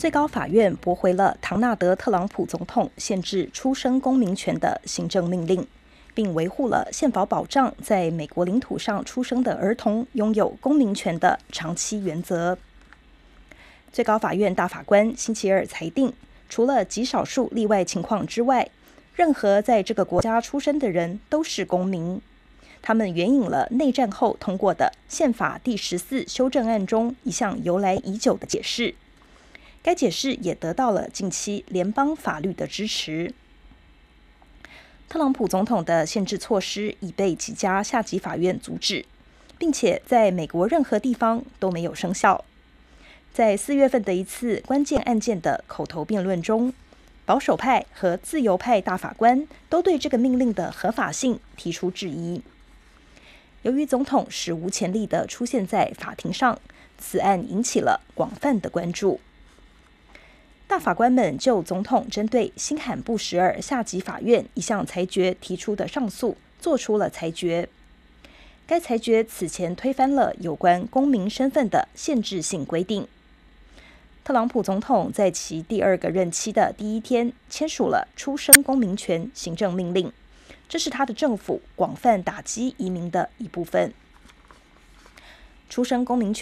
最高法院驳回了唐纳德·特朗普总统限制出生公民权的行政命令，并维护了宪法保障在美国领土上出生的儿童拥有公民权的长期原则。最高法院大法官星期二裁定，除了极少数例外情况之外，任何在这个国家出生的人都是公民。他们援引了内战后通过的宪法第14修正案中一项由来已久的解释。该解释也得到了近期联邦法律的支持。特朗普总统的限制措施已被几家下级法院阻止，并且在美国任何地方都没有生效。在4月份的一次关键案件的口头辩论中，保守派和自由派大法官都对这个命令的合法性提出质疑。由于总统史无前例地出现在法庭上，此案引起了广泛的关注。大法官们就总统针对新罕布什尔下级法院一项裁决提出的上诉做出了裁决。该裁决此前推翻了有关公民身份的限制性规定。特朗普总统在其第2个任期的第一天签署了出生公民权行政命令，这是他的政府广泛打击移民的一部分。出生公民权